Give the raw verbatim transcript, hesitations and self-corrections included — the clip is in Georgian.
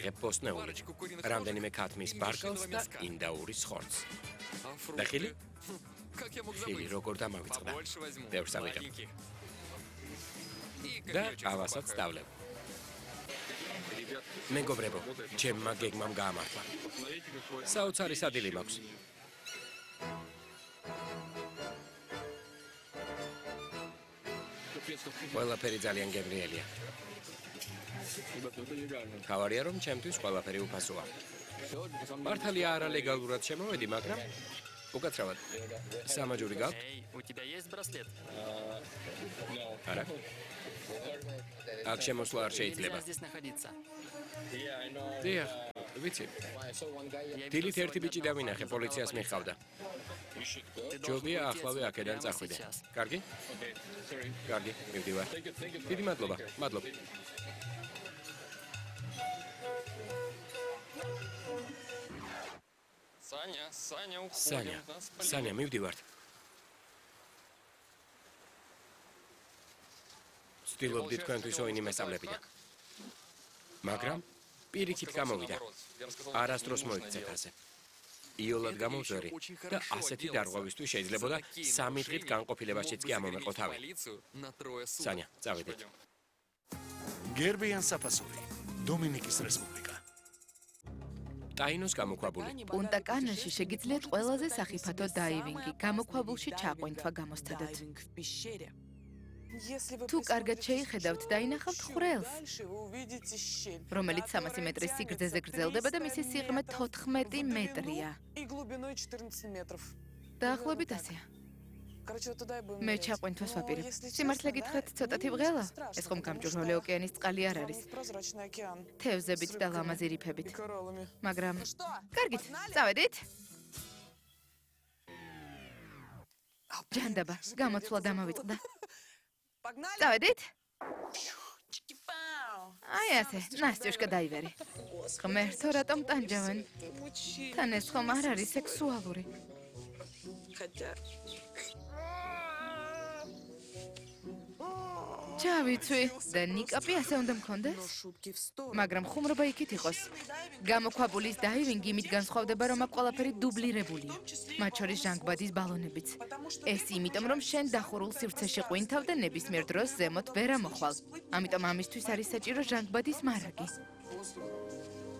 ვიღებ ბოსტნეული. რამდენიმე ქათმის ბარკალს და ინდაურის ხორცს. და ხილი? ხილი როგორ დამავიწყდა? ბევრს ავიღებ. და ყავასაც დავლებ. მეგობრებო, ჩემმა გეგმამ გაამართლა. საოცარი სადილი მაქვს. ყველაფერი ძალიან გემრიელია. თავარია რომ ჩემთვის ყველაფერი უფასოა. მართალია არა ლეგალურად შემოვედი, მაგრამ უკაცრავად. სამაჯური გაქვთ? არა. აქ შემოსვლა არ შეიძლება. დიახ, ვიცი. დილით ერთი ბიჭი დავინახე, პოლიციას მიხავდა. ჯობია ახლავე აქედან წახვიდე. კარგი? კარგი, მივდივარ. დიდი მადლობა, მადლობა. Саня, Саня, Саня, Саня, მივდივართ. ვცდილობდი თქვენთვის ოინი მესწავლებინა. მაგრამ პირიქით გამოვიდა. არასდროს მოიქცეთ ასე. იოლად გამოვზვერი და ასეთი დარღვევისთვის შეიძლებოდა სამი დღით განყოფილებაშიც კი ამომეყო თავი. Саня, წავედით. გერბიან საფასური, დომინიკის რესპუბლიკა. ტაინოს გამოქვაბული. პუნტა-კანაში შეგიძლიათ ყველაზე სახიფათო დაივინგი, გამოქვაბულში ჩაყვინთვა გამოსცადოთ. თუ კარგად შეიხედავთ, დაინახავთ ხვრელს, რომელიც სამასი მეტრის სიგრძეზე გრძელდება და მისი სიღრმე თოთხმეტი მეტრია. დაახლოებით ასეა. მე ჩაყვინთვას ვაპირებ. სიმართლე გითხრათ, ცოტათი ბრელა? ეს ხომ გამჭვირვალე ოკეანის წყალი არ არის. თევზებით და ლამაზი რიფებით. მაგრამ კარგით, წავედით? ჯანდაბა, გამოცვლა დამავიწყდა. წავედით? აი ასე, ნასტიუშკა დაივერი. ღმერთო, რატომ ტანჯავენ? თან ეს ხომ არ არის სექსუალური. ჩავიცვი და ნიკაპი ასე უნდა მქონდეს? მაგრამ ხუმრობა იქით იყოს. გამოქვაბულის დაივინგი იმით განსხვავდება, რომ აქ ყველაფერი დუბლირებულია. მათ შორის ჟანგბადის ბალონებიც. ეს იმიტომ, რომ შენ დახურულ სივრცეში ყვინთავ და ნებისმიერ დროს ზემოთ ვერ ამოხვალ. ამიტომ ამისთვის არის საჭირო ჟანგბადის მარაგი.